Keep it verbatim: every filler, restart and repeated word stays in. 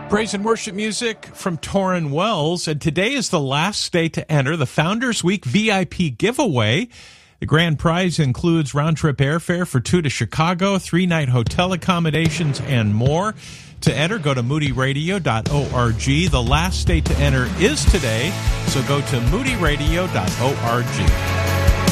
Praise and worship music from Tauren Wells, and today is the last day to enter the Founders Week V I P giveaway. The grand prize includes round-trip airfare for two to Chicago, three-night hotel accommodations, and more. To enter, go to moody radio dot org. The last day to enter is today, so go to moody radio dot org.